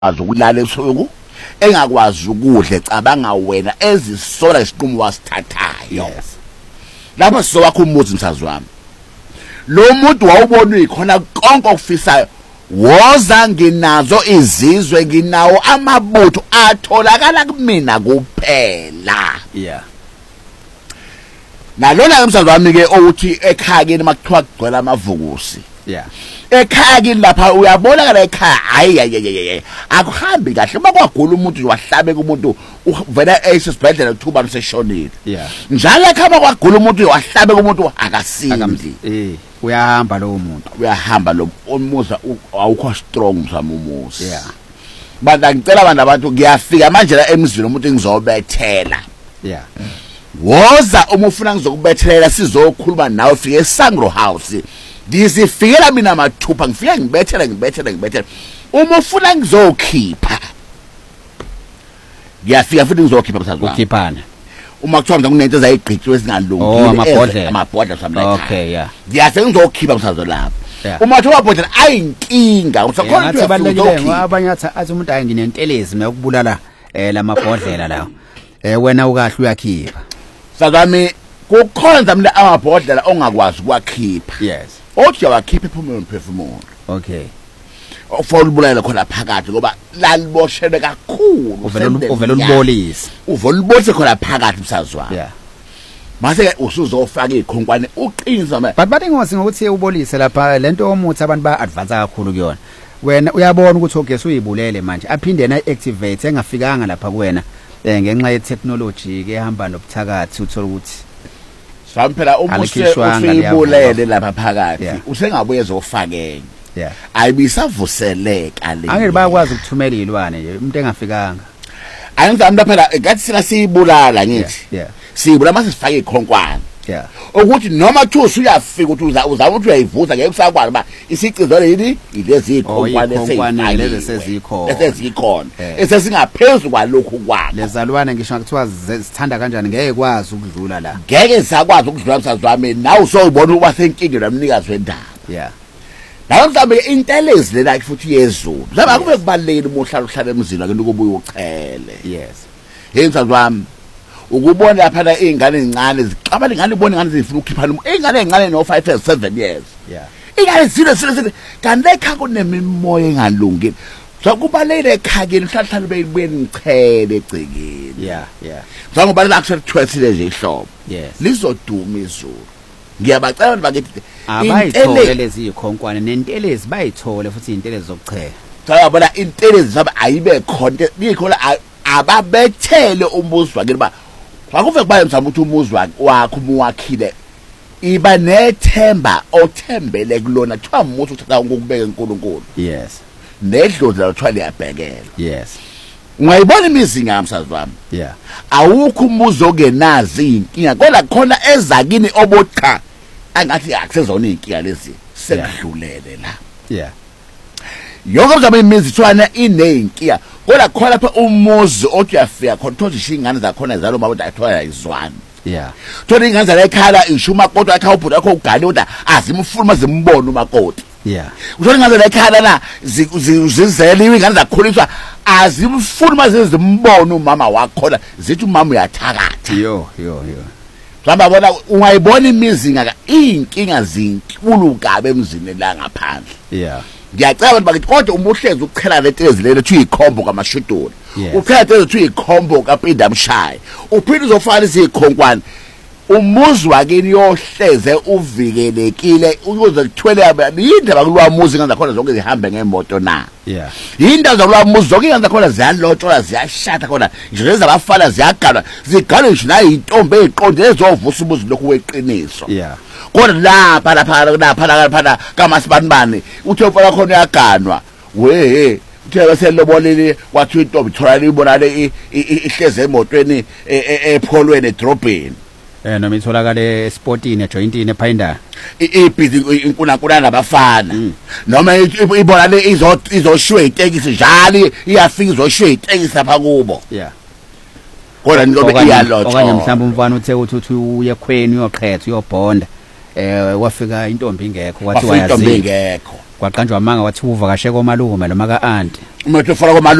azokulala ebusuku engakwazi ukudla ecabanga wena ezisola isiqumo wasithathayo lapha sizowakho umuzi msazi wami lo muntu wawubona ikhona konke okufisayo woza nginazo izizwe nginawo amabutho atholakala kumina kuphela nalona msazi wami ke ukuthi ekhaya kini makuthiwa kugcwala amavukusi ekhaya kini lapha uyabona la ekhaya hayi akuhambi kahle makwagula umuntu wahlabe kumuntu uvela esibhedlela uthuba seshonile njalo ekhaya kwagula umuntu wahlabe kumuntu akasindi uyahamba lo muntu uyahamba lo umuza awukho strong msamo umuzi banda ngicela abantu ngiyafika manje la emzini umuntu engizobethela woza uma ufuna ngizokubethelela sizokhuluma nawe ufike eSangro House ngizifikela mina mathupha ngifika ngibethela uma ufuna ngizokhipha ngiyafika futhi ngizokhipha msazi wami ukhiphana uma kuthiwa kunento ezayigqithiwe ezingalungile amabhodla something ngiyafika ngizokhipha msazi lapha uma thoba bhodla ayinkinga usakhona ukuthi balekile abanye athi umuntu ayi nginentelezi mayokubulala lamabhodlela lawo wena ukahle uyakhipha sazami kukhonza mina amabhodlela ongakwazi ukwakhipha othi yawakhipha ephumule umphefumulo for ulibulala khona phakathi ngoba laliboshele kakhulu uvela ulibolisa uvolibose khona phakathi msazi wami mase ke usuzofaka ikhonkwane uqinisa but bathi ngosi ngokuthi ubolise lapha lento omuthi abantu ba advance kakhulu kuyona wena uyabona ukuthi ogesi uyibulele manje aphinde na activate engafikanga lapha kuwena ngenxa ye technology ke ehamba nobuthakathi uthola ukuthi samphela umuhle usibulele lapha phakathi usengabuye ezofakenya ayibisavuseleka le angeke bayakwazi ukuthumela ilwane nje umuntu engafikanga angizami phela ngathi sina siyibulala ngithi siyibula mase sifake ikhonkwane ukuthi noma thusi uyafika ukuthi uzama ukuthi uyayivuza ngeke usakwazi ba isicizole yini ilezi ikhonkwane lezi sezikhona esesingaphezulu kwalokhu kwakho lezalwane ngisho ngakuthiwa zithanda kanjani ngeke kwazi ukudlula la ngeke sakwazi ukudlula msazi wami nawe usowubona ukuba senkinge nomnikazi wendaba nawe mhlawumbe intelezi lena futhi yezulu mhlawumbe akube kubalekile umuhlala uhlala emzini akento kubuye uchele msazi wami ukubona lapha la izingane ezincane ziqabala ingane ibona ingane zifuna ukukhipha ingane ezincane no 5 years 7 years ingane zile kanti ekhaya kunemimoya engalungile sokubalekile ekhakeni mhlawumbe beyibuyeni ngichele egcekeni njengoba la kusethuthwesile nje ihlobo lizoduma izulu ngiyabacela abantu bakithi abayithole lezi ikhonkwane nentelezi bayithole futhi intelezi zokuchela sayabona intelezi sabe ayibe khonto bikhola ababethele umuzi wakhe ba akuve kubaye mzama ukuthi umuzi wakho umuwakhile iba nethemba othembele kulona kuthiwa umuntu uthatha ukubeka enkulunkulu nedlozi lathwala liyabhekela ungayibona imizi ngamsazi wami awukho umuzi ogenazi inkinga kodwa khona ezakini obocha angathi akusezona inkinga lezi sekudlulele la yonke mzabe imizi thwana inenkinga kodwa khona lapha umuzi othi uyafika khona thothi ingane zakhona zalo mabona athola izwani thola ingane zala ekhala ishuma kodwa ekhaya ubhuti akho ugani kodwa azimfuna zimbone umakoti uthola ingane zala ekhala na zizeliwe ingane zakhuliswa azimfuna zimbone umama wakhona zithi umama uyathakatha Samba bona ungayibona imizi ngaka inkinga zinkulu kabe emzini la ngaphandle ngiyacela abantu bakithi kodwa umuhlezi ukuchela letezi lelo ethi ikhombo kamashudula uchela letezi ethi ikhombo kapinda mshaye uphinde uzofana izikhonkwane umuzi wakini yohleze uvikelekile ukuze kuthwele indaba kulwa muzi ngani zakhona zonke zihambe ngemoto na indaba zakulwa muzi zonke ngani zakhona ziyalotshola ziyashata khona nje lezi abafana ziyagalwa zigalwe nje nayi intombi eziqonde ezovusa umuzi lokhu weqiniso kodwa lapha kaMasibanibani uthe mfana khona uyaganwa we uthe bese lobolile wathi intombi thola libona le ihleze emotweni epholweni edrobheni noma itholakala esportini ejointini ephayinda ibhizi inkuna nabafana noma ibona le izoshwe itekisi njalo iyafika izoshwe itekisi lapha kubo kodwa ngizobe iyalotho okanye mhlawumbe umfana uthe uthi uye khweni uyoqhetha uyobhonda wafika intombi ingekho wathi wayazi intombi ingekho kwaqanjwa amanga wathi uvakashe komalume noma ka aunty umuntu ufala